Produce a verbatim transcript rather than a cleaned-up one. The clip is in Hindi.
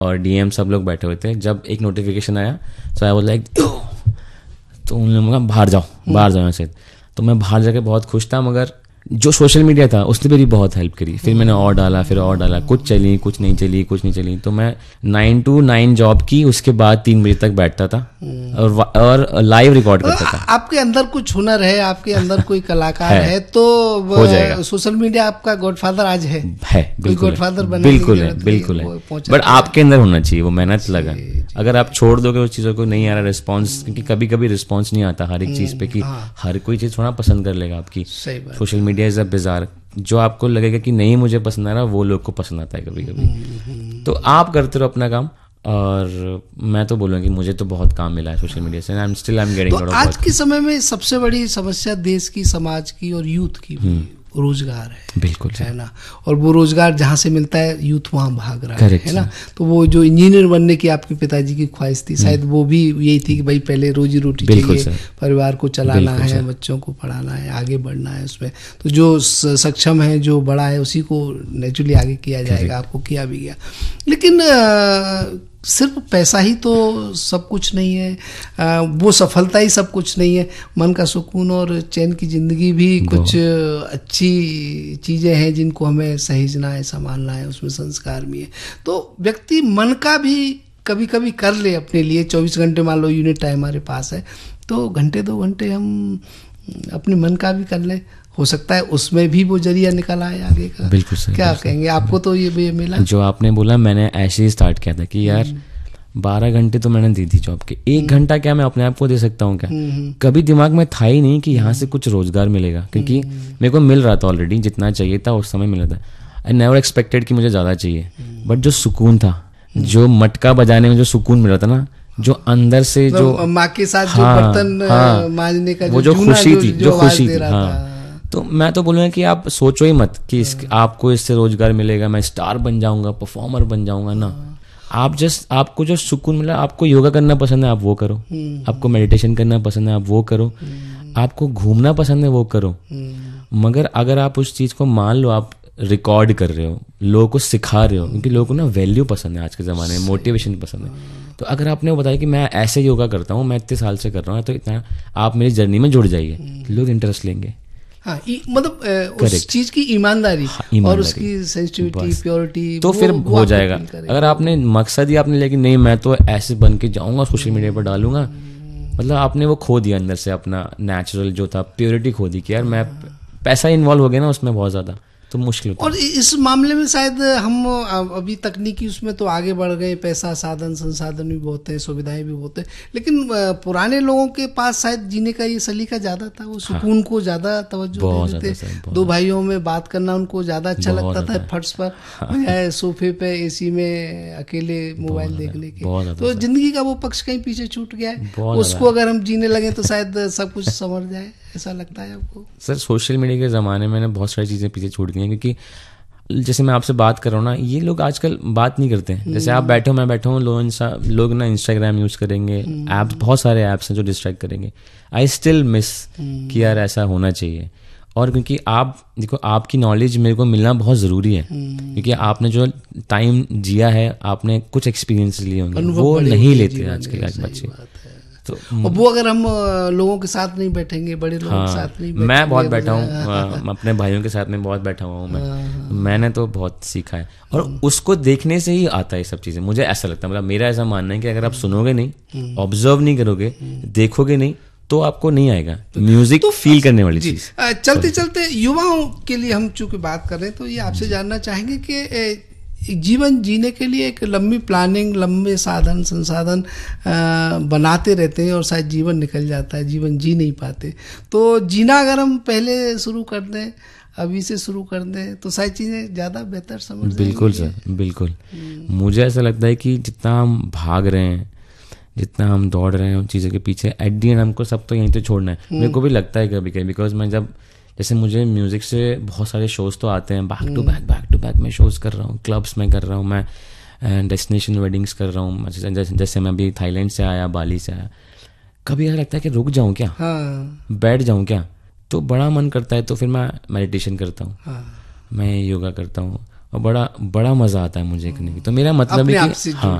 और डीएम सब लोग बैठे हुए थे। जब एक नोटिफिकेशन आया सो आई वाज लाइक, तो उन लोगों ने कहा बाहर जाओ बाहर जाओ से। तो मैं बाहर जाके बहुत खुश था, मगर जो सोशल मीडिया था उसने मेरी बहुत हेल्प करी। फिर मैंने और डाला फिर और डाला, कुछ चली कुछ नहीं चली कुछ नहीं चली। तो मैं नाइन टू नाइन जॉब की, उसके बाद तीन बजे तक बैठता था और और लाइव रिकॉर्ड करता था। आपके अंदर कुछ हुनर है, आपके अंदर कोई कलाकार है, है तो हो जाएगा। सोशल मीडिया आपका गॉडफादर आज है है बिल्कुल गॉडफादर बनने बिल्कुल है बिल्कुल है, बट आपके अंदर होना चाहिए वो मेहनत लगा। अगर आप छोड़ दोगे उस चीज़ों को, नहीं आ रहा रिस्पॉन्स, क्योंकि कभी कभी रिस्पॉन्स नहीं आता हर एक चीज़ पे कि हर कोई चीज़ थोड़ा पसंद कर लेगा आपकी। Social media is a bizarre, जो आपको लगेगा कि नहीं मुझे पसंद आ रहा, वो लोग को पसंद आता है कभी कभी। तो आप करते रहो अपना काम, और मैं तो बोलूँगा कि मुझे तो बहुत काम मिला है सोशल मीडिया से, I am still I am getting. तो आज के समय में सबसे बड़ी समस्या देश की, समाज की और यूथ की रोजगार है, बिल्कुल है ना। और वो रोजगार जहाँ से मिलता है यूथ वहाँ भाग रहा है, है ना। है। तो वो जो इंजीनियर बनने की आपके पिताजी की ख्वाहिश थी, शायद वो भी यही थी कि भाई पहले रोजी रोटी चाहिए, परिवार को चलाना है, बच्चों को पढ़ाना है, आगे बढ़ना है उसमें। तो जो सक्षम है, जो बड़ा है, उसी को नेचुरली आगे किया जाएगा, आपको किया भी गया। लेकिन आ, सिर्फ पैसा ही तो सब कुछ नहीं है, आ, वो सफलता ही सब कुछ नहीं है। मन का सुकून और चैन की ज़िंदगी भी कुछ अच्छी चीज़ें हैं जिनको हमें सहेजना है, संभालना है, उसमें संस्कार भी है। तो व्यक्ति मन का भी कभी कभी कर ले अपने लिए। चौबीस घंटे मान लो यूनिट टाइम हमारे पास है, तो घंटे दो घंटे हम अपने मन का भी कर लें, हो सकता है उसमें भी वो जरिया निकल आए आगे का। बिल्कुल सही, क्या कहेंगे, आपको तो ये भी मिला जो आपने बोला। मैंने ऐसे ही स्टार्ट किया था कि यार बारह घंटे तो मैंने दी थी जॉब के, एक घंटा क्या मैं अपने आप को दे सकता हूँ क्या? कभी दिमाग में था ही नहीं कि यहाँ से कुछ रोजगार मिलेगा, क्योंकि मेरे को मिल रहा था ऑलरेडी, जितना चाहिए था उस समय मिल रहा था। आई नेवर एक्सपेक्टेड कि मुझे ज़्यादा चाहिए, बट जो सुकून था, जो मटका बजाने में जो सुकून मिल रहा था ना, जो अंदर से जो माँ के साथ जो हाँ, बर्तन हाँ, मांजने का वो जो जो खुशी थी, जो जो खुशी थी, हाँ। तो मैं तो बोलूँगा कि आप सोचो ही मत कि इस, आपको इससे रोजगार मिलेगा, मैं स्टार बन जाऊंगा, परफॉर्मर बन जाऊंगा ना। आप जस्ट, आपको जो सुकून मिला, आपको योगा करना पसंद है आप वो करो, आपको मेडिटेशन करना पसंद है आप वो करो, आपको घूमना पसंद है वो करो। मगर अगर आप उस चीज़ को मान लो आप रिकॉर्ड कर रहे हो, लोगों को सिखा रहे हो, क्योंकि लोगों को ना वैल्यू पसंद है आज के ज़माने में, मोटिवेशन पसंद है। तो अगर आपने वो बताया कि मैं ऐसे योगा करता हूँ, मैं इतने साल से कर रहा हूँ, तो इतना आप मेरी जर्नी में जुड़ जाइए, लोग इंटरेस्ट लेंगे। हाँ, मतलब उस चीज की ईमानदारी, हाँ, ईमानदारी और उसकी सेंसिटिविटी, प्योरिटी, तो फिर हो जाएगा। अगर आपने मकसद ही आपने लेकिन नहीं मैं तो ऐसे बन के जाऊंगा, सोशल मीडिया पर डालूंगा, मतलब आपने वो खो दिया अंदर से, अपना नेचुरल जो था प्योरिटी खो दी कि यार मैं, पैसा इन्वॉल्व हो गया ना उसमें बहुत ज्यादा, तो मुश्किल होता है। और इस मामले में शायद हम अभी तकनीकी उसमें तो आगे बढ़ गए, पैसा, साधन, संसाधन भी बहुत है, सुविधाएं भी बहुत है, लेकिन पुराने लोगों के पास शायद जीने का ये सलीका ज्यादा था, वो सुकून हाँ, को ज्यादा तवज्जो देते थे। दो भाइयों में बात करना उनको ज्यादा अच्छा लगता था, फर्श पर हाँ, सोफे पे एसी में अकेले मोबाइल देखने के। तो जिंदगी का वो पक्ष कहीं पीछे छूट गया है, उसको अगर हम जीने लगे तो शायद सब कुछ समझ जाए, ऐसा लगता है आपको? सर, सोशल मीडिया के ज़माने में ना बहुत सारी चीज़ें पीछे छूट गई हैं, क्योंकि जैसे मैं आपसे बात कर रहा हूँ ना, ये लोग आजकल बात नहीं करते हैं। जैसे आप बैठे हो, मैं बैठा हूँ, लोग लोग ना इंस्टाग्राम यूज़ करेंगे, ऐप्स, बहुत सारे ऐप्स हैं जो डिस्ट्रैक्ट करेंगे। आई स्टिल मिस कि यार ऐसा होना चाहिए। और क्योंकि आप देखो, आपकी नॉलेज मेरे को मिलना बहुत ज़रूरी है, क्योंकि आपने जो टाइम जिया है, आपने कुछ एक्सपीरियंस लिए होंगे, वो नहीं लेते आजकल के बच्चे। तो वो अगर हम लोगों के साथ नहीं बैठेंगे, बड़े लोगों हाँ, के साथ नहीं बैठेंगे, मैं बहुत बैठा हूँ अपने भाइयों के साथ में, बहुत बैठा हुआ हूँ मैं, मैंने तो बहुत सीखा है, और उसको देखने से ही आता है सब चीज़ें, मुझे ऐसा लगता है। मतलब मेरा ऐसा मानना है कि अगर आप सुनोगे नहीं, ऑब्जर्व नहीं करोगे, देखोगे नहीं, तो आपको नहीं आएगा म्यूजिक, तो फील करने वाली चीज। चलते चलते युवाओं के लिए हम चूंकि बात कर रहे हैं, तो ये आपसे जानना चाहेंगे कि जीवन जीने के लिए एक लंबी प्लानिंग, लंबे साधन संसाधन बनाते रहते हैं और शायद जीवन निकल जाता है, जीवन जी नहीं पाते। तो जीना अगर हम पहले शुरू कर दें, अभी से शुरू कर दें, तो सारी चीज़ें ज़्यादा बेहतर समझ। बिल्कुल सर, बिल्कुल। मुझे ऐसा लगता है कि जितना हम भाग रहे हैं, जितना हम दौड़ रहे हैं उन चीज़ों के पीछे, एट दी एंड हमको सब तो यहीं तो छोड़ना है। मेरे को भी लगता है कभी कभी, बिकॉज मैं जब, जैसे मुझे म्यूज़िक से बहुत सारे शोज़ तो आते हैं, back to back back to back मैं शोज़ कर रहा हूँ, क्लब्स में कर रहा हूँ मैं, डेस्टिनेशन वेडिंग्स कर रहा हूँ। जैसे, जैसे मैं अभी थाईलैंड से आया, बाली से आया, कभी ऐसा लगता है कि रुक जाऊँ क्या, हाँ, बैठ जाऊँ क्या, तो बड़ा मन करता है, तो फिर मैं मेडिटेशन करता हूँ, हाँ, मैं योगा करता हूँ, और बड़ा बड़ा मजा आता है मुझे करने की। तो मेरा मतलब है कि हाँ